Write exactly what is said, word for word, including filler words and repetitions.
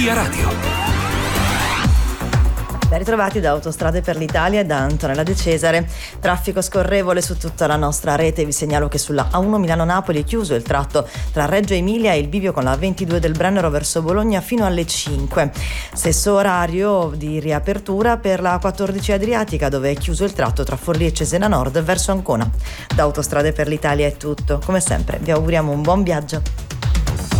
Via Radio. Ben ritrovati da Autostrade per l'Italia e da Antonella De Cesare. Traffico scorrevole su tutta la nostra rete. Vi segnalo che sulla A uno Milano-Napoli è chiuso il tratto tra Reggio Emilia e il bivio con la ventidue del Brennero verso Bologna fino alle cinque. Stesso orario di riapertura per la quattordici Adriatica, dove è chiuso il tratto tra Forlì e Cesena Nord verso Ancona. Da Autostrade per l'Italia è tutto. Come sempre vi auguriamo un buon viaggio.